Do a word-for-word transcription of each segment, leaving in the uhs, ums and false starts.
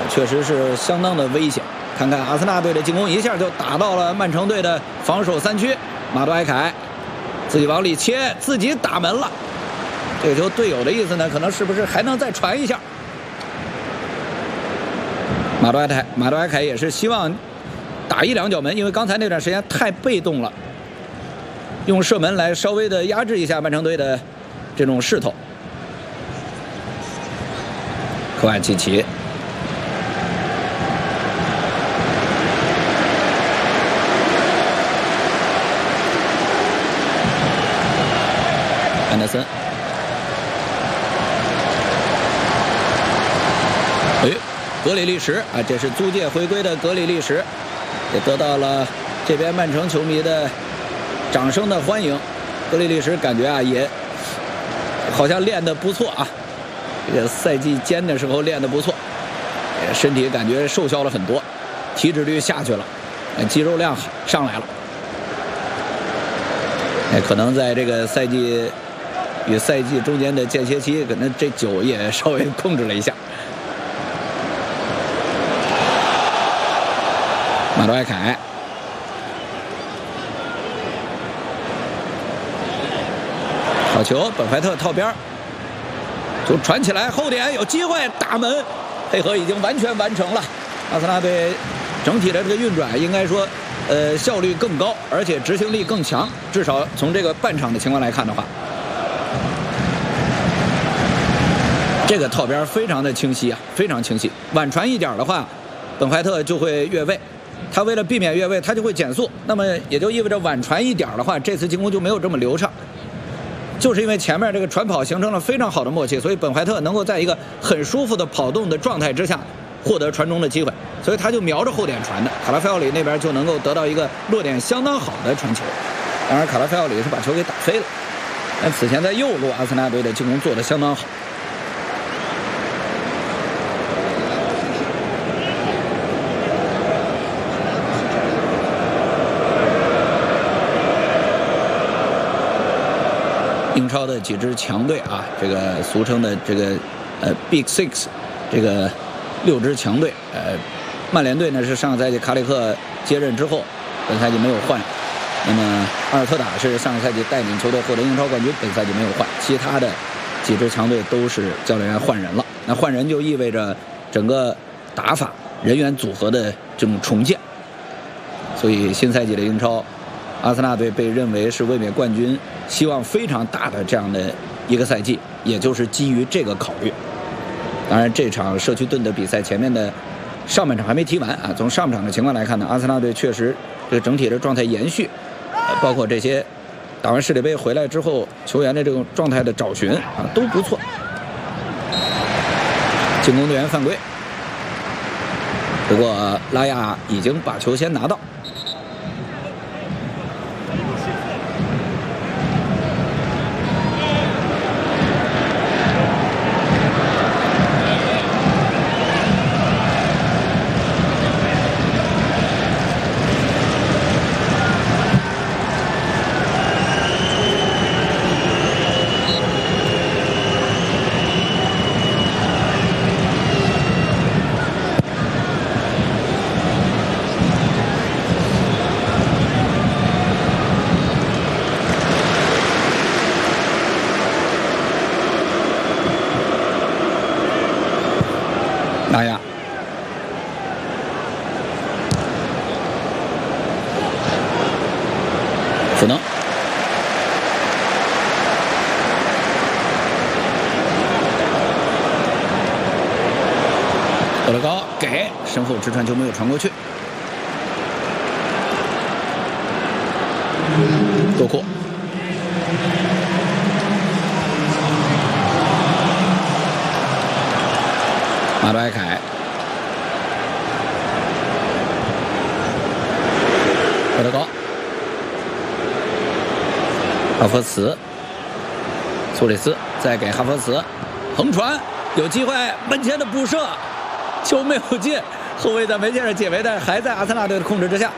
确实是相当的危险。看看阿森纳队的进攻一下就打到了曼城队的防守三区，马多埃凯自己往里切，自己打门了。这个球队友的意思呢，可能是不是还能再传一下？马多埃凯，马多埃凯也是希望打一两脚门，因为刚才那段时间太被动了，用射门来稍微的压制一下曼城队的这种势头。科瓦契奇。安德森，哎，格里利什啊，这是租借回归的格里利什，也得到了这边曼城球迷的掌声的欢迎。格里利什感觉啊，也好像练得不错啊，这个赛季间的时候练得不错，身体感觉瘦削了很多，体脂率下去了，肌肉量上来了。哎，可能在这个赛季与赛季中间的间歇期，可能这酒也稍微控制了一下。马多埃凯，好球，本怀特套边，就传起来，后点有机会打门，配合已经完全完成了。阿森纳队整体的这个运转，应该说，呃，效率更高，而且执行力更强。至少从这个半场的情况来看的话。这个套边非常的清晰啊，非常清晰。晚传一点的话，本怀特就会越位。他为了避免越位，他就会减速。那么也就意味着晚传一点的话，这次进攻就没有这么流畅。就是因为前面这个传跑形成了非常好的默契，所以本怀特能够在一个很舒服的跑动的状态之下获得传中的机会，所以他就瞄着后点传的。卡拉菲奥里那边就能够得到一个落点相当好的传球。当然，卡拉菲奥里是把球给打飞了。但此前在右路，阿森纳队的进攻做得相当好。英超的几支强队啊，这个俗称的这个呃 Big Six， 这个六支强队，呃，曼联队呢是上个赛季卡里克接任之后，本赛季没有换。那么阿尔特塔是上个赛季带领球队获得英超冠军，本赛季没有换。其他的几支强队都是教练员换人了。那换人就意味着整个打法、人员组合的这种重建。所以新赛季的英超，阿森纳队被认为是卫冕冠军希望非常大的这样的一个赛季，也就是基于这个考虑。当然，这场社区盾的比赛前面的上半场还没踢完啊。从上半场的情况来看呢，阿森纳队确实这个整体的状态延续，包括这些打完世界杯回来之后球员的这种状态的找寻啊都不错。进攻队员犯规，不过拉亚已经把球先拿到。拉亚，福能，德勒高给身后直传球没有传过去，多库。马多埃凯，德勒高，哈弗茨，苏里斯再给哈弗茨横传，有机会门前的补射，球没有进，后卫在门线上解围，但是还在阿森纳队的控制之下。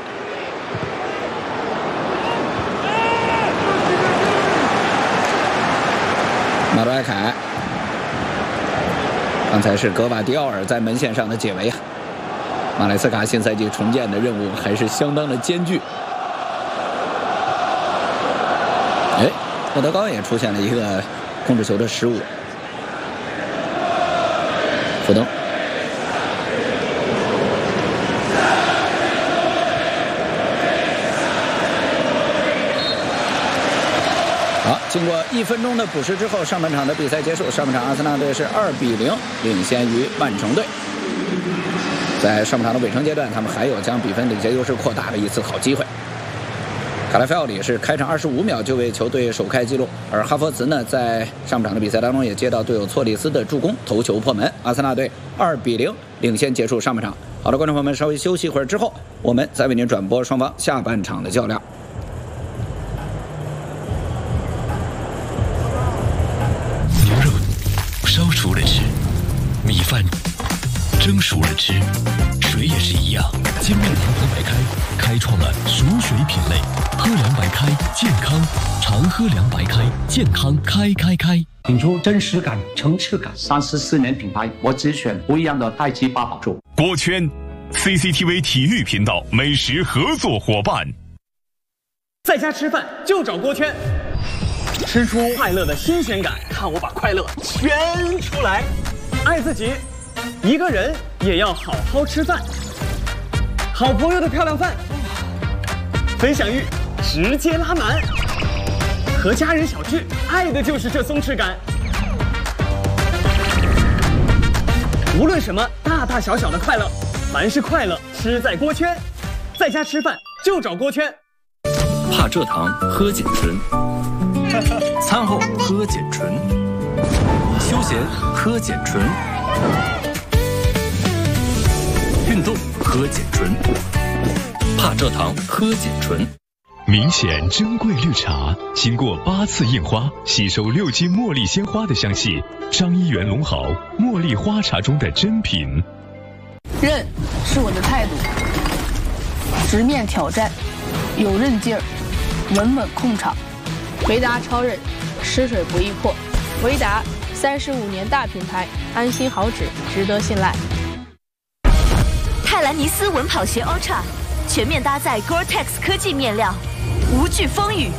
马多埃凯。 刚才是格瓦迪奥尔在门线上的解围啊。马莱斯卡新赛季重建的任务还是相当的艰巨。哎，莫德高也出现了一个控制球的失误。福登。好，经过一分钟的补时之后，上半场的比赛结束。上半场阿森纳队是二比零领先于曼城队。在上半场的尾声阶段，他们还有将比分领先优势扩大的一次好机会。卡拉菲奥里是开场二十五秒就为球队首开纪录，而哈弗茨呢，在上半场的比赛当中也接到队友措里斯的助攻，头球破门。阿森纳队二比零领先结束上半场。好的，观众朋友们，稍微休息一会儿之后，我们再为您转播双方下半场的较量。 牛肉烧熟了吃，米饭蒸熟了吃，水也是一样。金麦堂和白开开创了熟水品类，喝凉白开健康，常喝凉白开健康开开开， 品出真实感、层次感。三十四年品牌，我只选不一样的太极八宝粥。 锅圈 C C T V 体育频道美食合作伙伴。 在家吃饭就找锅圈，吃出快乐的新鲜感，看我把快乐全出来。爱自己，一个人也要好好吃饭。好朋友的漂亮饭，分享欲直接拉满。和家人小聚，爱的就是这松弛感。无论什么大大小小的快乐，凡是快乐吃在锅圈。在家吃饭就找锅圈。 怕蔗糖喝碱醇，餐后喝碱醇，休闲喝碱醇，运动喝碱醇，怕蔗糖喝碱醇。 明显珍贵绿茶，经过八次印花，吸收六斤茉莉鲜花的香气，张一元龙好茉莉花茶中的珍品。 韧是我的态度，直面挑战，有韧劲儿，稳稳控场。维达超韧，吃水不易破。维达三十五年大品牌，安心好纸，值得信赖。 泰兰尼斯稳跑鞋 Ultra 全面搭载 Gore-Tex 科技面料，无惧风雨。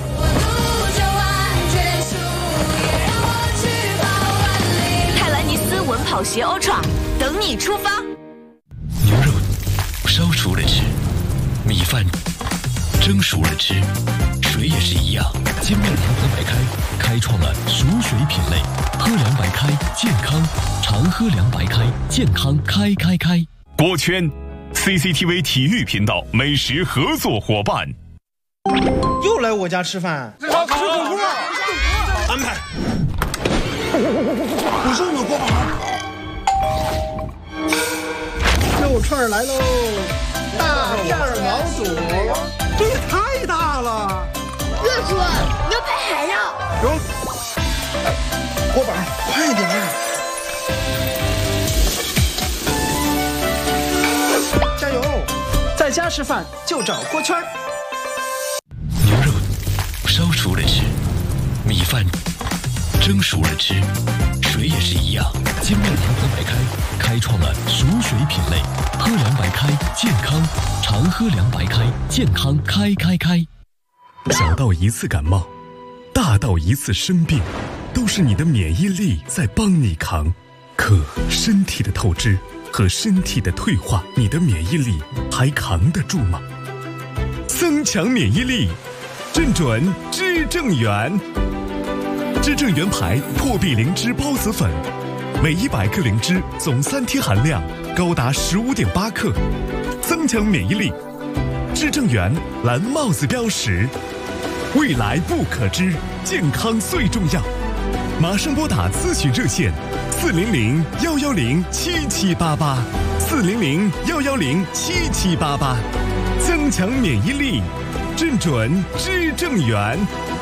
泰兰尼斯稳跑鞋 Ultra 等你出发。 牛肉烧熟了吃，米饭蒸熟了吃，水也是一样。金麦堂和白开开创了熟水品类，喝凉白开健康，常喝凉白开健康开开开。 锅圈 C C T V 体育频道美食合作伙伴。 又来我家吃饭，吃火锅，安排。不是我锅巴，肉串来喽，大片毛肚，这也太大了。 热叔，牛排还要。 有，锅巴，快点儿。加油！在家吃饭就找锅圈。 牛肉烧熟了吃，米饭蒸熟了吃，水也是一样。金麦堂和白开开创了熟水品类，喝凉白开健康，常喝凉白开健康开开开。 小到一次感冒，大到一次生病，都是你的免疫力在帮你扛。可身体的透支和身体的退化，你的免疫力还扛得住吗？增强免疫力，正准知正元。知正元牌破壁灵芝孢子粉，每一百克灵芝总三萜含量高达十五点八克，增强免疫力。知正元蓝帽子标识，未来不可知，健康最重要。马上拨打咨询热线四零零幺幺零七七八八，四零零幺幺零七七八八，增强免疫力，正准知正元。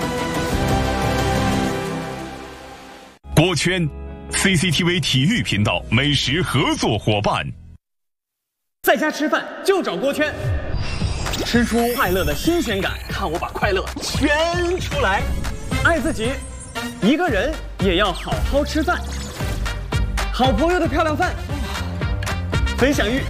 锅圈 C C T V 体育频道美食合作伙伴。 在家吃饭就找锅圈，吃出快乐的新鲜感，看我把快乐全出来。爱自己，一个人也要好好吃饭。 好朋友的漂亮饭，分享欲